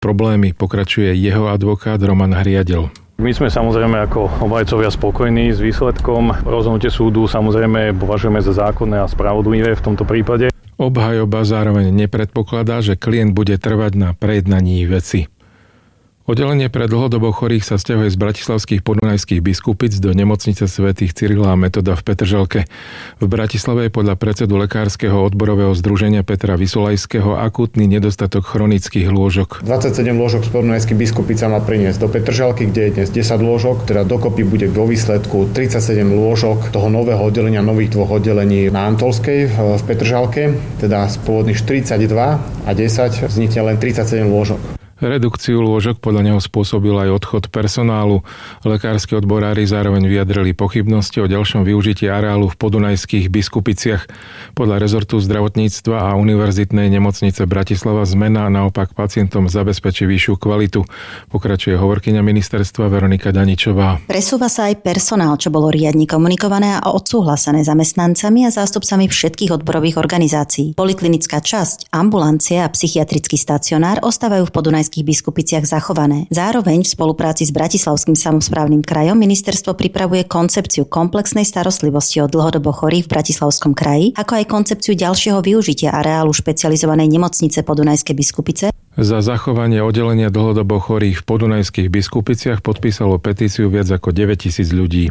problémy, pokračuje jeho advokát Roman Hriadel. My sme samozrejme ako obhajcovia spokojní s výsledkom. Rozhodnutie súdu samozrejme považujeme za zákonné a spravodlivé v tomto prípade. Obhajoba zároveň nepredpokladá, že klient bude trvať na prejednaní veci. Oddelenie pre dlhodobo chorých sa sťahuje z bratislavských podunajských Biskupic do nemocnice svätých Cyrila a Metoda v Petržalke. V Bratislave je podľa predsedu lekárskeho odborového združenia Petra Vysolajského akútny nedostatok chronických lôžok. 27 lôžok z podunajských Biskupic sa má priniesť do Petržalky, kde je dnes 10 lôžok, teda dokopy bude vo výsledku 37 lôžok toho nového oddelenia, nových dvoch oddelení na Antolskej v Petržalke, teda z pôvodných 42 a 10 vznikne len 37 lôžok. Redukciu lôžok podľa neho spôsobil aj odchod personálu. Lekárski odborári zároveň vyjadrili pochybnosti o ďalšom využití areálu v podunajských Biskupiciach. Podľa rezortu zdravotníctva a univerzitnej nemocnice Bratislava zmena naopak pacientom zabezpečí vyššiu kvalitu. Pokračuje hovorkyňa ministerstva Veronika Daničová. Presúva sa aj personál, čo bolo riadne komunikované a odsúhlasené zamestnancami a zástupcami všetkých odborových organizácií. Poliklinická časť, ambulancia a psychiatrický stacionár ostávajú v podunajských Biskupiciach zachované. Zároveň v spolupráci s Bratislavským samosprávnym krajom ministerstvo pripravuje koncepciu komplexnej starostlivosti o dlhodobo chorých v Bratislavskom kraji, ako aj koncepciu ďalšieho využitia areálu špecializovanej nemocnice Podunajské Biskupice. Za zachovanie oddelenia dlhodobo chorých v Podunajských Biskupiciach podpísalo petíciu viac ako 9,000 ľudí.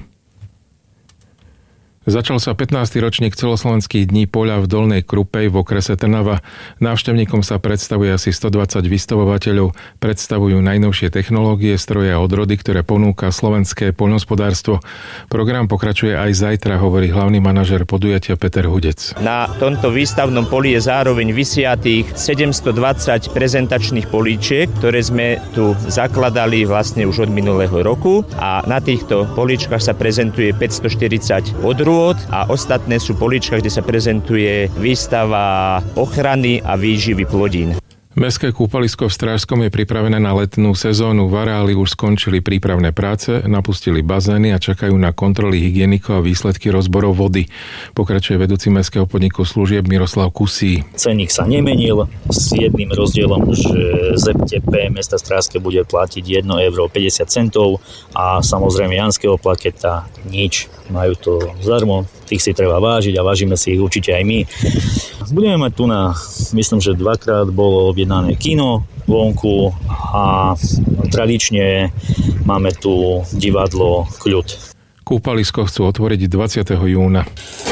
Začal sa 15. ročník celoslovenských dní poľa v Dolnej Krupej v okrese Trnava. Návštevníkom sa predstavuje asi 120 vystavovateľov. Predstavujú najnovšie technológie, stroje a odrody, ktoré ponúka slovenské poľnohospodárstvo. Program pokračuje aj zajtra, hovorí hlavný manažér podujatia Peter Hudec. Na tomto výstavnom poli je zároveň vysiatých 720 prezentačných políčiek, ktoré sme tu zakladali vlastne už od minulého roku, a na týchto políčkach sa prezentuje 540 odrôd a ostatné sú políčka, kde sa prezentuje výstava ochrany a výživy plodín. Mestské kúpalisko v Strážskom je pripravené na letnú sezónu. V areáli už skončili prípravné práce, napustili bazény a čakajú na kontroly hygienikov a výsledky rozborov vody. Pokračuje vedúci mestského podniku služieb Miroslav Kusí. Cenník sa nemenil s jedným rozdielom, že ZTP mesta Strážske bude platiť 1,50 € a samozrejme Janského plaketa nič. Majú to zadarmo, tých si treba vážiť a vážime si ich určite aj my. Budeme mať tu myslím, že 2-krát bolo objednané kino vonku a tradične máme tu divadlo Kľud. Kúpalisko chcú otvoriť 20. júna.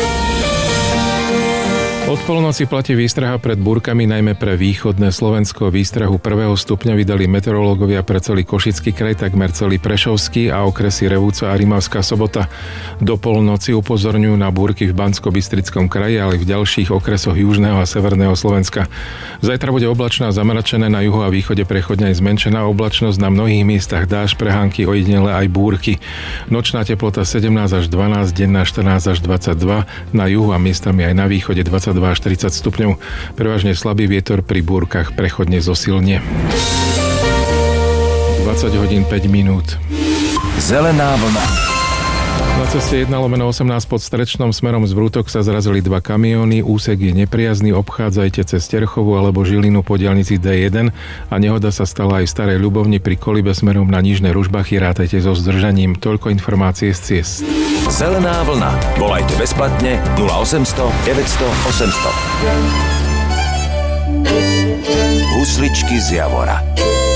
Od polnoci platí výstraha pred búrkami najmä pre východné Slovensko. Výstrahu 1. stupňa vydali meteorológovia pre celý Košický kraj, takmer celý Prešovský a okresy Revúca a Rimavská Sobota. Do polnoci upozorňujú na búrky v Banskobystrickom kraji, ale v ďalších okresoch južného a severného Slovenska. Zajtra bude oblačná, zamračené, na juhu a východe prechodne aj zmenšená oblačnosť, na mnohých miestach dážď, prehánky, ojedinele aj búrky. Nočná teplota 17 až 12, denná 14 až 22, na juhu a miestami aj na východe 22 až 40 stupňov. Prevažne slabý vietor, pri búrkach prechodne zosilne. 20 hodín 5 minút. Zelená vlna. Na ceste 1/18 pod Strečnom smerom z Vrútok sa zrazili 2 kamióny. Úsek je nepriazný, obchádzajte cez Terchovu alebo Žilinu po diaľnici D1 a nehoda sa stala aj v Starej Ľubovni pri kolibe smerom na Nižné Ružbachy. Rátajte so zdržaním. Toľko informácie z ciest. Zelená vlna. Volajte bezplatne 0800 900 800. Husličky z Javora.